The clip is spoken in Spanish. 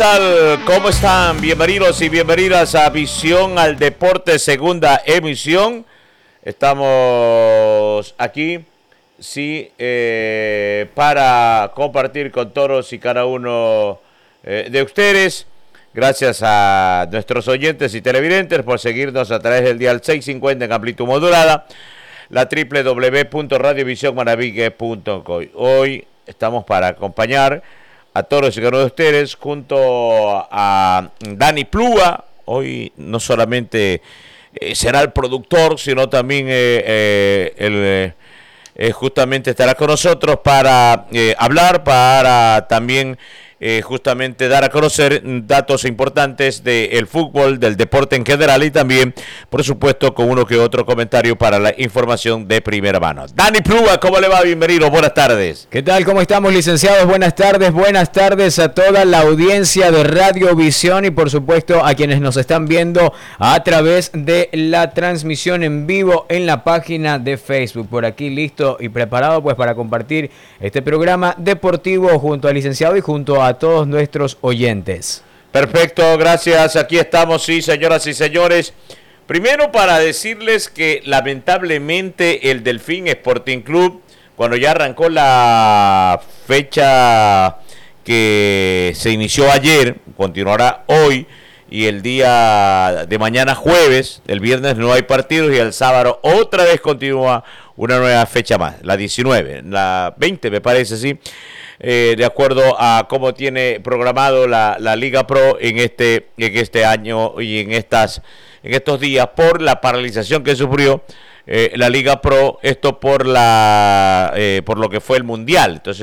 tal? ¿Cómo están? Bienvenidos y bienvenidas a Visión al Deporte, segunda emisión. Estamos aquí, sí, para compartir con todos y cada uno de ustedes. Gracias a nuestros oyentes y televidentes por seguirnos a través del dial 650 en amplitud modulada, la www.radiovisionmanavigue.com. Hoy estamos para acompañar a todos y cada uno de ustedes junto a Dani Plúa. Hoy no solamente será el productor, sino también justamente estará con nosotros para hablar, para también justamente dar a conocer datos importantes del fútbol, del deporte en general y también, por supuesto, con uno que otro comentario para la información de primera mano. Dani Plúa, ¿cómo le va? Bienvenido, buenas tardes. ¿Qué tal? ¿Cómo estamos, licenciados? Buenas tardes a toda la audiencia de Radio Visión y por supuesto a quienes nos están viendo a través de la transmisión en vivo en la página de Facebook. Por aquí listo y preparado pues para compartir este programa deportivo junto al licenciado y junto a todos nuestros oyentes. Perfecto, gracias. Aquí estamos, sí, señoras y señores. Primero para decirles que lamentablemente el Delfín Sporting Club, cuando ya arrancó la fecha que se inició ayer, continuará hoy y el día de mañana jueves, el viernes no hay partidos y el sábado otra vez continúa una nueva fecha más, la 19, la 20 me parece, sí. De acuerdo a cómo tiene programado la Liga Pro en este año y en estos días por la paralización que sufrió la Liga Pro, esto por lo que fue el Mundial. Entonces